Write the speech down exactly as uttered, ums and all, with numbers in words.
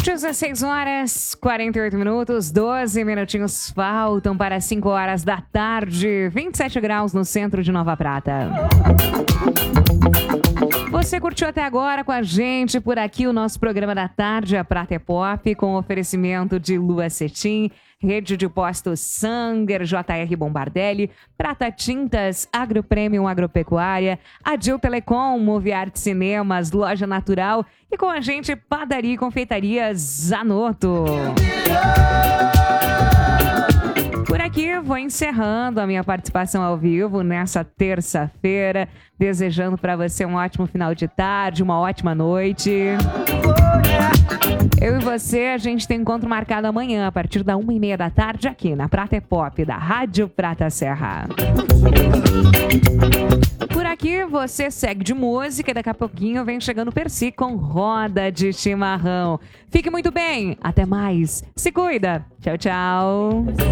dezesseis horas, quarenta e oito minutos, doze minutinhos faltam para cinco horas da tarde, vinte e sete graus no centro de Nova Prata. Você curtiu até agora com a gente por aqui o nosso programa da tarde, a Prata é Pop, com oferecimento de Lua Cetim, Rede de Postos Sanger, J R Bombardelli, Prata Tintas, Agro Premium Agropecuária, Adil Telecom, Moviarte Cinemas, Loja Natural e com a gente Padaria e Confeitaria Zanotto. Por aqui vou encerrando a minha participação ao vivo nessa terça-feira, desejando para você um ótimo final de tarde, uma ótima noite. Eu e você, a gente tem encontro marcado amanhã, a partir da uma e meia da tarde, aqui na Prata é Pop, da Rádio Prata Serra. Por aqui, você segue de música e daqui a pouquinho vem chegando o Percy com Roda de Chimarrão. Fique muito bem, até mais, se cuida, tchau, tchau.